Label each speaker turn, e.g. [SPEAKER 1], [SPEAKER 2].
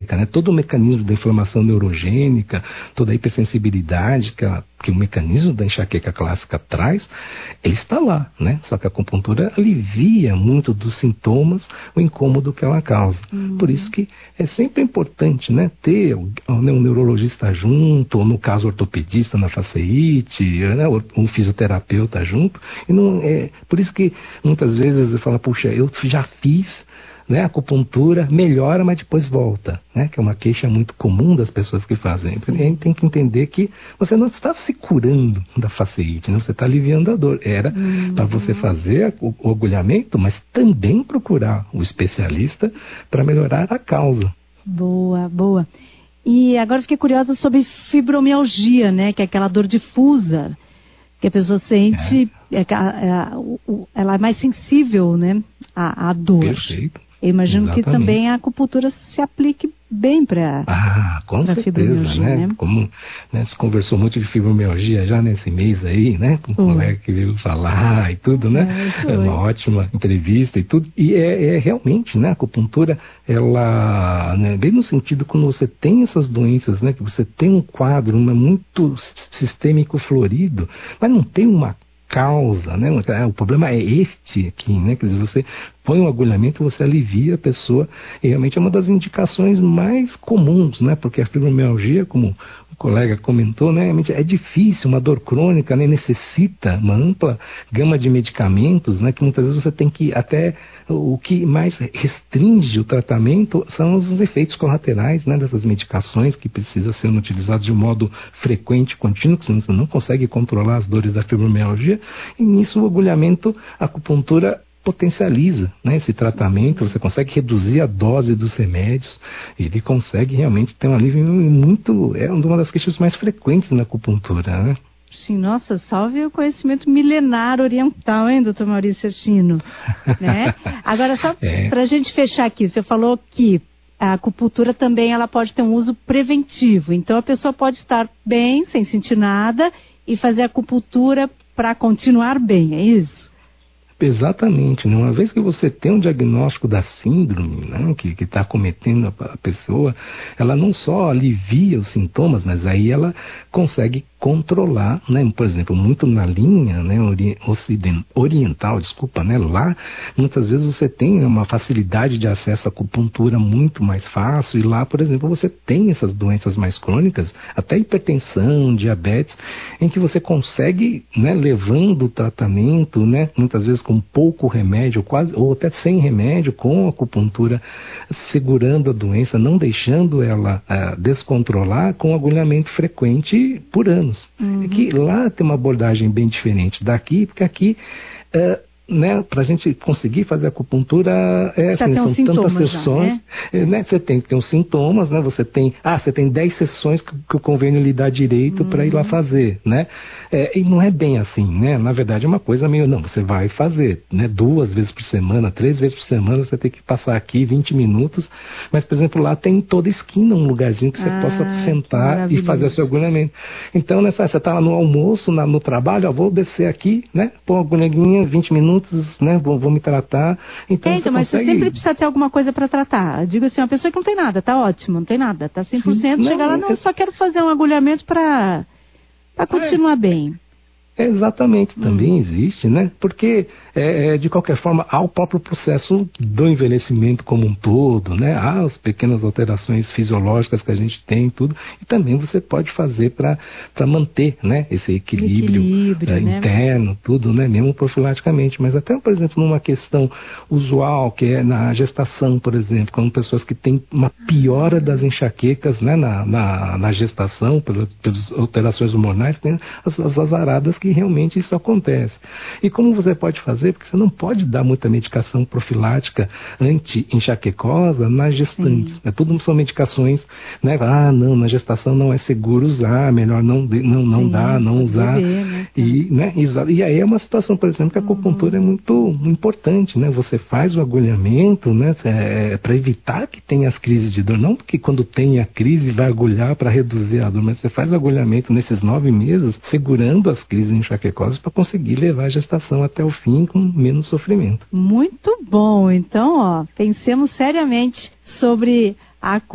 [SPEAKER 1] né? Todo o mecanismo da inflamação neurogênica, toda a hipersensibilidade que o mecanismo da enxaqueca clássica traz, ele está lá, né? Só que a acupuntura alivia muito dos sintomas, o incômodo que ela causa. Por isso que é sempre importante, né, ter um neurologista junto, ou no caso ortopedista na faceite, né, um fisioterapeuta junto. E não é por isso que muitas vezes você fala, puxa, eu já fiz, né, acupuntura, melhora, mas depois volta, né, que é uma queixa muito comum das pessoas que fazem. A gente tem que entender que você não está se curando da faceite, né, você está aliviando a dor. Era para você fazer o agulhamento, mas também procurar o especialista para melhorar a causa.
[SPEAKER 2] Boa, boa. E agora fiquei curiosa sobre fibromialgia, né, que é aquela dor difusa que a pessoa sente, ela é mais sensível, né, à dor.
[SPEAKER 1] Perfeito.
[SPEAKER 2] Eu imagino
[SPEAKER 1] Exatamente.
[SPEAKER 2] que também a acupuntura se aplique bem para
[SPEAKER 1] com certeza, né? Como, né, se conversou muito de fibromialgia já nesse mês aí, né? Com um colega que veio falar e tudo, né? É uma ótima entrevista e tudo. E é realmente, né? A acupuntura, ela, né, bem no sentido quando você tem essas doenças, né? Que você tem um quadro muito sistêmico florido, mas não tem uma causa, né? O problema é este aqui, né? Quer dizer, você põe um agulhamento, você alivia a pessoa, e realmente é uma das indicações mais comuns, né? Porque a fibromialgia, como o colega comentou, né? Realmente é difícil, uma dor crônica, né? Necessita uma ampla gama de medicamentos, né? Que muitas vezes você tem que até o que mais restringe o tratamento são os efeitos colaterais, né? Dessas medicações que precisam ser utilizadas de um modo frequente, contínuo, que senão você não consegue controlar as dores da fibromialgia. E nisso o agulhamento, a acupuntura potencializa, né, esse tratamento, você consegue reduzir a dose dos remédios, ele consegue realmente ter um alívio muito, é uma das queixas mais frequentes na acupuntura, né?
[SPEAKER 2] Sim, nossa, salve o conhecimento milenar oriental, hein, doutor Maurício Achino, né? Agora, só para a gente fechar aqui, você falou que a acupuntura também ela pode ter um uso preventivo, então a pessoa pode estar bem, sem sentir nada, e fazer acupuntura para continuar bem, é isso?
[SPEAKER 1] Exatamente, né? Uma vez que você tem um diagnóstico da síndrome, né, que está acometendo a pessoa, ela não só alivia os sintomas, mas aí ela consegue controlar, né? Por exemplo, muito na linha, né, oriental, né? Lá, muitas vezes você tem uma facilidade de acesso à acupuntura muito mais fácil, e lá, por exemplo, você tem essas doenças mais crônicas, até hipertensão, diabetes, em que você consegue, né, levando o tratamento, né, muitas vezes com pouco remédio, quase, ou até sem remédio, com a acupuntura, segurando a doença, não deixando ela descontrolar, com agulhamento frequente por anos. É que lá tem uma abordagem bem diferente daqui, porque aqui, né, para a gente conseguir fazer acupuntura, assim, são tantas sessões, já, né? Você tem que ter os sintomas, né? Você tem 10 sessões que o convênio lhe dá direito para ir lá fazer, né? E não é bem assim, né? Na verdade é uma coisa meio, não, você vai fazer, né? 2 vezes por semana, 3 vezes por semana, você tem que passar aqui 20 minutos, mas, por exemplo, lá tem em toda esquina um lugarzinho que você possa sentar e fazer o seu agulhamento. Então, você está lá no almoço, no trabalho, vou descer aqui, né? Pôr a agulhinha, 20 minutos, né, vou me tratar. Então,
[SPEAKER 2] mas você sempre precisa ter alguma coisa para tratar. Eu digo assim, uma pessoa que não tem nada, tá ótimo, não tem nada, tá 100%, chega lá, não, só quero fazer um agulhamento para continuar bem.
[SPEAKER 1] Exatamente, também existe, né? Porque, de qualquer forma, há o próprio processo do envelhecimento como um todo, né? Há as pequenas alterações fisiológicas que a gente tem, tudo, e também você pode fazer para manter, né, esse equilíbrio né, interno, tudo, né? Mesmo profilaticamente. Mas até, por exemplo, numa questão usual, que é na gestação, por exemplo, com pessoas que têm uma piora das enxaquecas, né, na gestação, pelas alterações hormonais, tem as azaradas que realmente isso acontece. E como você pode fazer? Porque você não pode dar muita medicação profilática anti-enxaquecosa nas gestantes. Tudo são medicações, né? Não, na gestação não é seguro usar, melhor não usar. Beber, né? E aí é uma situação, por exemplo, que a acupuntura é muito importante, né? Você faz o agulhamento, né? Para evitar que tenha as crises de dor. Não porque quando tem a crise vai agulhar para reduzir a dor, mas você faz o agulhamento nesses 9 meses, segurando as crises enxaquecosas para conseguir levar a gestação até o fim com menos sofrimento.
[SPEAKER 2] Muito bom. Então, pensemos seriamente sobre a